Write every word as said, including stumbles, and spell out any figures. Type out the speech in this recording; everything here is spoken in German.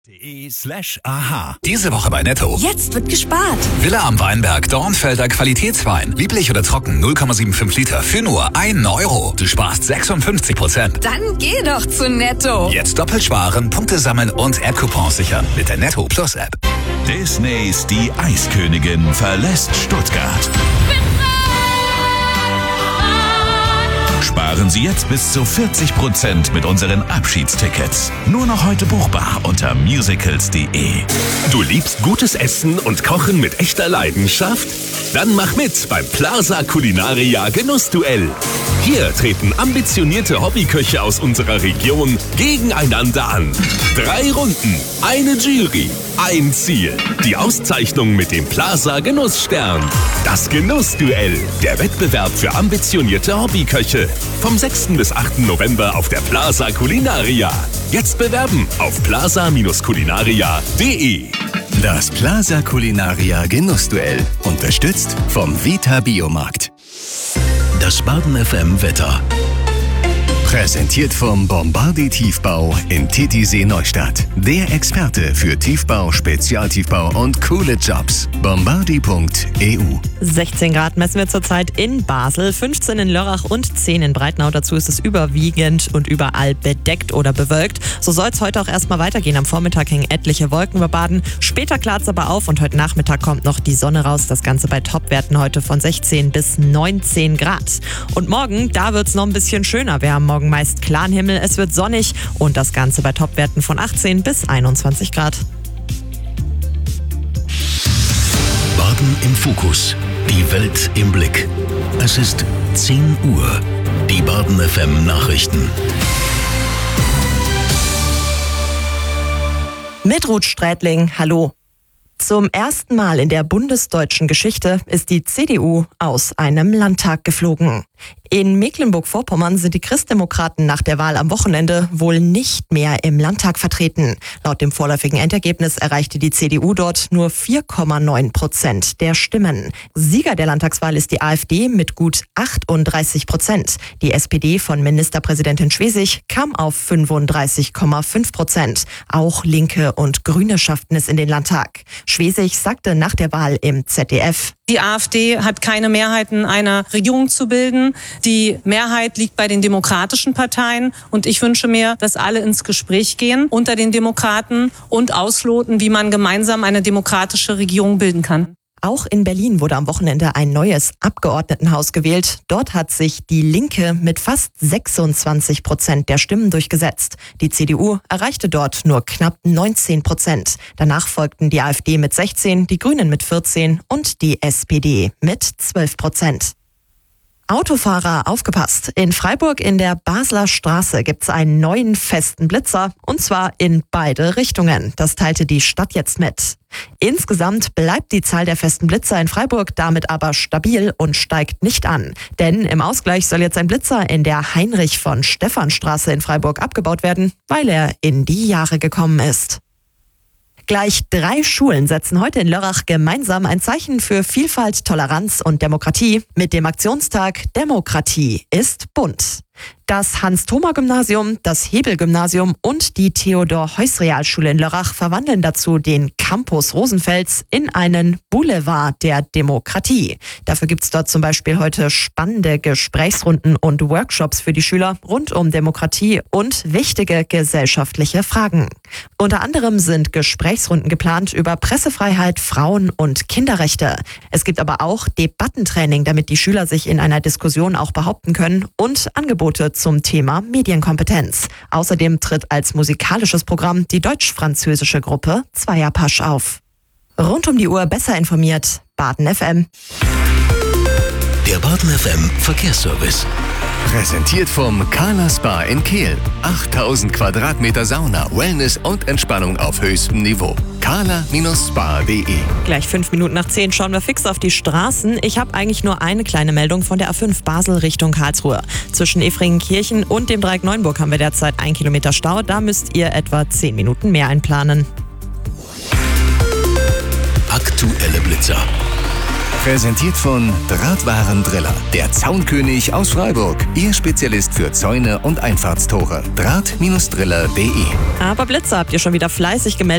de slash aha. Diese Woche bei Netto. Jetzt wird gespart. Villa am Weinberg, Dornfelder Qualitätswein. Lieblich oder trocken, null Komma fünfundsiebzig Liter für nur einen Euro. Du sparst sechsundfünfzig Prozent. Dann geh doch zu Netto. Jetzt doppelt sparen, Punkte sammeln und App-Coupons sichern mit der Netto Plus App. Disneys Die Eiskönigin verlässt Stuttgart. Sparen Sie jetzt bis zu vierzig Prozent mit unseren Abschiedstickets. Nur noch heute buchbar unter musicals punkt de. Du liebst gutes Essen und Kochen mit echter Leidenschaft? Dann mach mit beim Plaza Culinaria Genussduell. Hier treten ambitionierte Hobbyköche aus unserer Region gegeneinander an. Drei Runden, eine Jury, ein Ziel. Die Auszeichnung mit dem Plaza Genussstern. Das Genussduell, der Wettbewerb für ambitionierte Hobbyköche. Vom sechsten bis achten November auf der Plaza Culinaria. Jetzt bewerben auf plaza culinaria punkt de. Das Plaza Culinaria Genussduell. Unterstützt vom Vita Biomarkt. Das Baden F M Wetter. Präsentiert vom Bombardier Tiefbau in Titisee Neustadt. Der Experte für Tiefbau, Spezialtiefbau und coole Jobs. bombardier punkt e u. sechzehn Grad messen wir zurzeit in Basel, fünfzehn in Lörrach und zehn in Breitnau. Dazu ist es überwiegend und überall bedeckt oder bewölkt. So soll es heute auch erstmal weitergehen. Am Vormittag hängen etliche Wolken über Baden. Später klart es aber auf und heute Nachmittag kommt noch die Sonne raus. Das Ganze bei Topwerten heute von sechzehn bis neunzehn Grad. Und morgen, da wird es noch ein bisschen schöner. Wir haben morgen meist klaren Himmel, es wird sonnig und das Ganze bei Topwerten von achtzehn bis einundzwanzig Grad. Baden im Fokus. Die Welt im Blick. Es ist zehn Uhr. Die Baden F M Nachrichten. Mit Ruth Strätling, hallo. Zum ersten Mal in der bundesdeutschen Geschichte ist die C D U aus einem Landtag geflogen. In Mecklenburg-Vorpommern sind die Christdemokraten nach der Wahl am Wochenende wohl nicht mehr im Landtag vertreten. Laut dem vorläufigen Endergebnis erreichte die C D U dort nur vier Komma neun Prozent der Stimmen. Sieger der Landtagswahl ist die AfD mit gut achtunddreißig Prozent. Die S P D von Ministerpräsidentin Schwesig kam auf fünfunddreißig Komma fünf Prozent. Auch Linke und Grüne schafften es in den Landtag. Schwesig sagte nach der Wahl im Z D F: Die AfD hat keine Mehrheiten, eine Regierung zu bilden. Die Mehrheit liegt bei den demokratischen Parteien. Und ich wünsche mir, dass alle ins Gespräch gehen unter den Demokraten und ausloten, wie man gemeinsam eine demokratische Regierung bilden kann. Auch in Berlin wurde am Wochenende ein neues Abgeordnetenhaus gewählt. Dort hat sich die Linke mit fast sechsundzwanzig Prozent der Stimmen durchgesetzt. Die C D U erreichte dort nur knapp neunzehn Prozent. Danach folgten die AfD mit sechzehn, die Grünen mit vierzehn und die S P D mit zwölf Prozent. Autofahrer, aufgepasst! In Freiburg in der Basler Straße gibt's einen neuen festen Blitzer, und zwar in beide Richtungen. Das teilte die Stadt jetzt mit. Insgesamt bleibt die Zahl der festen Blitzer in Freiburg damit aber stabil und steigt nicht an. Denn im Ausgleich soll jetzt ein Blitzer in der Heinrich-von-Stephan-Straße in Freiburg abgebaut werden, weil er in die Jahre gekommen ist. Gleich drei Schulen setzen heute in Lörrach gemeinsam ein Zeichen für Vielfalt, Toleranz und Demokratie mit dem Aktionstag Demokratie ist bunt. Das Hans-Thoma-Gymnasium, das Hebel-Gymnasium und die Theodor-Heuss-Realschule in Lörrach verwandeln dazu den Campus Rosenfels in einen Boulevard der Demokratie. Dafür gibt es dort zum Beispiel heute spannende Gesprächsrunden und Workshops für die Schüler rund um Demokratie und wichtige gesellschaftliche Fragen. Unter anderem sind Gesprächsrunden geplant über Pressefreiheit, Frauen- und Kinderrechte. Es gibt aber auch Debattentraining, damit die Schüler sich in einer Diskussion auch behaupten können, und Angebote zum Thema Medienkompetenz. Außerdem tritt als musikalisches Programm die deutsch-französische Gruppe Zweierpasch auf. Rund um die Uhr besser informiert, Baden F M. Der Baden F M Verkehrsservice. Präsentiert vom Carla Spa in Kehl. achttausend Quadratmeter Sauna, Wellness und Entspannung auf höchstem Niveau. carla Spa punkt de. Gleich fünf Minuten nach zehn schauen wir fix auf die Straßen. Ich habe eigentlich nur eine kleine Meldung von der A fünf Basel Richtung Karlsruhe. Zwischen Efringenkirchen und dem Dreieck Neuenburg haben wir derzeit ein Kilometer Stau. Da müsst ihr etwa zehn Minuten mehr einplanen. Aktuelle Blitzer. Präsentiert von Drahtwarendriller, der Zaunkönig aus Freiburg. Ihr Spezialist für Zäune und Einfahrtstore. Draht-Driller punkt de. Aber Blitzer habt ihr schon wieder fleißig gemeldet.